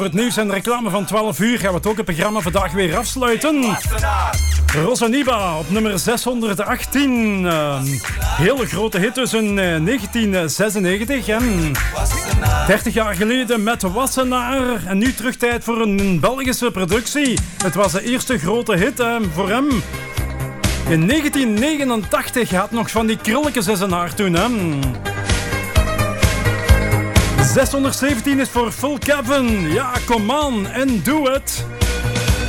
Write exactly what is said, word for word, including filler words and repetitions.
Voor het nieuws en reclame van twaalf uur gaan we het ook het programma vandaag weer afsluiten. Rosaniba op nummer zeshonderdachttien. Uh, hele grote hit dus in uh, negentien zesennegentig. En dertig jaar geleden met Wassenaar. En nu terug tijd voor een Belgische productie. Het was de eerste grote hit uh, voor hem. In negentien negenentachtig had nog van die krulletjes in zijn haar toen. Hè. zeshonderdzeventien is voor Full Kevin. Ja, come on and do it.